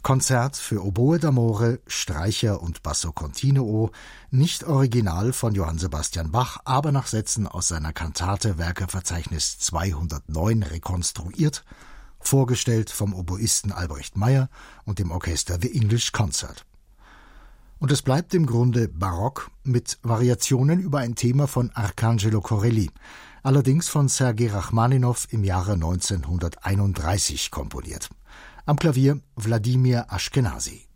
Konzert für Oboe d'amore, Streicher und Basso continuo, nicht original von Johann Sebastian Bach, aber nach Sätzen aus seiner Kantate Werkeverzeichnis 209 rekonstruiert, vorgestellt vom Oboisten Albrecht Meyer und dem Orchester The English Concert. Und es bleibt im Grunde barock mit Variationen über ein Thema von Arcangelo Corelli, allerdings von Sergei Rachmaninow im Jahre 1931 komponiert. Am Klavier Wladimir Ashkenazy.